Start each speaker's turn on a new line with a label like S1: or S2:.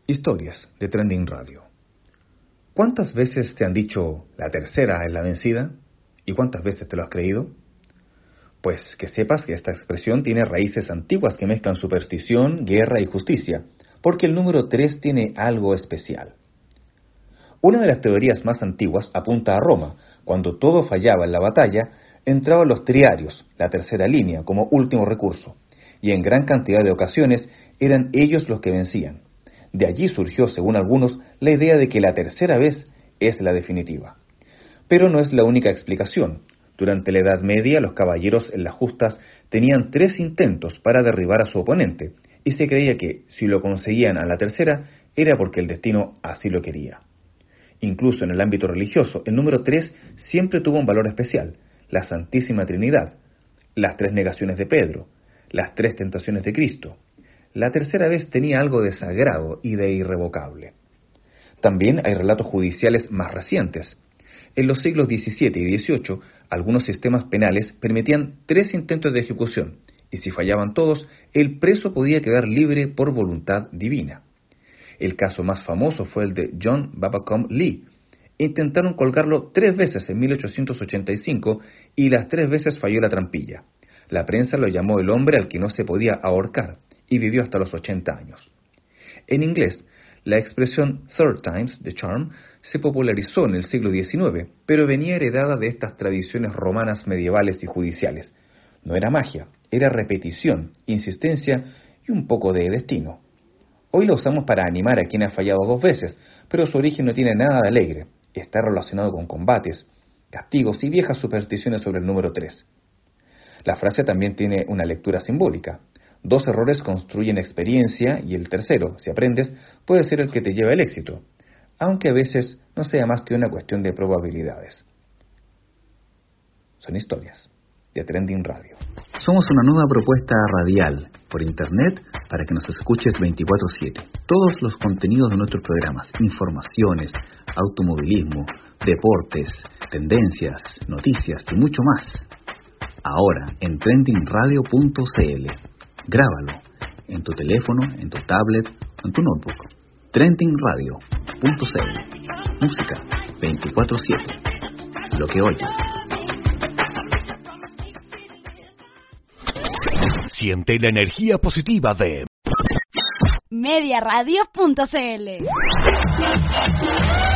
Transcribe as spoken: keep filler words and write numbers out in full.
S1: Historias de Trending Radio. ¿Cuántas veces te han dicho la tercera es la vencida? ¿Y cuántas veces te lo has creído? Pues que sepas que esta expresión tiene raíces antiguas que mezclan superstición, guerra y justicia, porque el número tres tiene algo especial. Una de las teorías más antiguas apunta a Roma. Cuando todo fallaba en la batalla, entraban los triarios, la tercera línea, como último recurso, y en gran cantidad de ocasiones eran ellos los que vencían. De allí surgió, según algunos, la idea de que la tercera vez es la definitiva. Pero no es la única explicación. Durante la Edad Media, los caballeros en las justas tenían tres intentos para derribar a su oponente, y se creía que, si lo conseguían a la tercera, era porque el destino así lo quería. Incluso en el ámbito religioso, el número tres siempre tuvo un valor especial: la Santísima Trinidad, las tres negaciones de Pedro, las tres tentaciones de Cristo. La tercera vez tenía algo de sagrado y de irrevocable. También hay relatos judiciales más recientes. En los siglos diecisiete y dieciocho, algunos sistemas penales permitían tres intentos de ejecución, y si fallaban todos, el preso podía quedar libre por voluntad divina. El caso más famoso fue el de John Babacom Lee. Intentaron colgarlo tres veces en mil ochocientos ochenta y cinco y las tres veces falló la trampilla. La prensa lo llamó el hombre al que no se podía ahorcar, y vivió hasta los ochenta años. En inglés, la expresión third times the charm se popularizó en el siglo diecinueve, pero venía heredada de estas tradiciones romanas medievales y judiciales. No era magia, era repetición, insistencia y un poco de destino. Hoy la usamos para animar a quien ha fallado dos veces, pero su origen no tiene nada de alegre. Está relacionado con combates, castigos y viejas supersticiones sobre el número tres. La frase también tiene una lectura simbólica. Dos errores construyen experiencia y el tercero, si aprendes, puede ser el que te lleva al éxito, aunque a veces no sea más que una cuestión de probabilidades. Son historias de Trending Radio.
S2: Somos una nueva propuesta radial por internet para que nos escuches veinticuatro siete. Todos los contenidos de nuestros programas, informaciones, automovilismo, deportes, tendencias, noticias y mucho más. Ahora en trending radio punto c l. Grábalo en tu teléfono, en tu tablet o en tu notebook. trending radio punto c l. Música veinticuatro siete. Lo que oyes.
S3: Siente la energía positiva de
S4: media radio punto c l.